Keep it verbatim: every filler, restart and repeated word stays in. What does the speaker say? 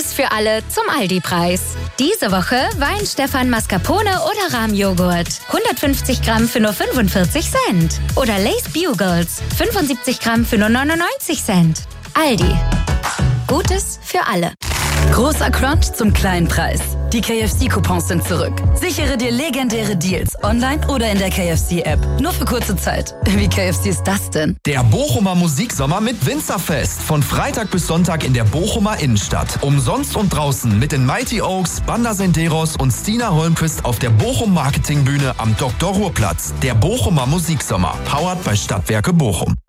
Gutes für alle zum Aldi-Preis. Diese Woche Wein Stefan Mascarpone oder Rahmjoghurt. hundertfünfzig Gramm für nur fünfundvierzig Cent. Oder Lay's Bugles. fünfundsiebzig Gramm für nur neunundneunzig Cent. Aldi. Gutes für alle. Großer Crunch zum kleinen Preis. Die K F C-Coupons sind zurück. Sichere dir legendäre Deals online oder in der K F C-App. Nur für kurze Zeit. Wie K F C ist das denn? Der Bochumer Musiksommer mit Winzerfest. Von Freitag bis Sonntag in der Bochumer Innenstadt. Umsonst und draußen mit den Mighty Oaks, Banda Senderos und Stina Holmquist auf der Bochum Marketingbühne am Doktor Ruhr Platz. Der Bochumer Musiksommer. Powered bei Stadtwerke Bochum.